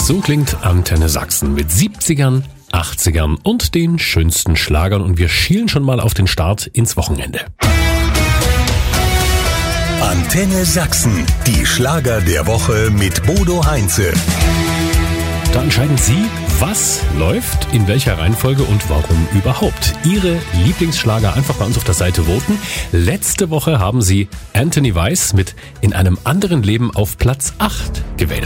So klingt Antenne Sachsen mit 70ern, 80ern und den schönsten Schlagern. Und wir schielen schon mal auf den Start ins Wochenende. Antenne Sachsen, die Schlager der Woche mit Bodo Heinze. Da entscheiden Sie, was läuft, in welcher Reihenfolge und warum überhaupt. Ihre Lieblingsschlager einfach bei uns auf der Seite voten. Letzte Woche haben Sie Anthony Weiss mit In einem anderen Leben auf Platz 8 gewählt.